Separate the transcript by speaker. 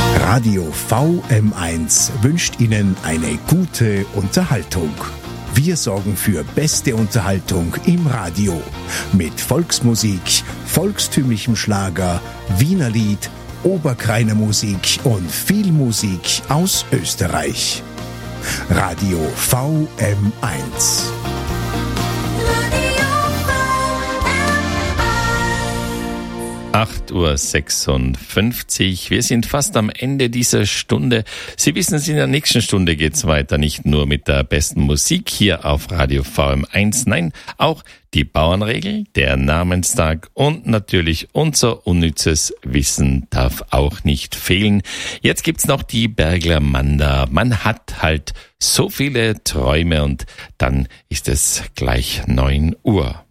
Speaker 1: Radio VM1 wünscht Ihnen eine gute Unterhaltung. Wir sorgen für beste Unterhaltung im Radio mit Volksmusik, volkstümlichem Schlager, Wiener Lied, Oberkreiner Musik und viel Musik aus Österreich. Radio VM1.
Speaker 2: 8:56 Uhr. Wir sind fast am Ende dieser Stunde. Sie wissen es, in der nächsten Stunde geht's weiter. Nicht nur mit der besten Musik hier auf Radio VM1. Nein, auch die Bauernregel, der Namenstag und natürlich unser unnützes Wissen darf auch nicht fehlen. Jetzt gibt's noch die Bergler Manda. Man hat halt so viele Träume und dann ist es gleich 9 Uhr.